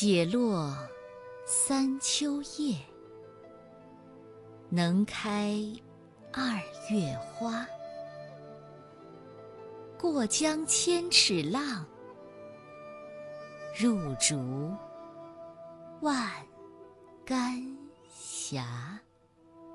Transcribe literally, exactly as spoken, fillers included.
解落三秋叶，能开二月花。过江千尺浪，入竹万竿斜。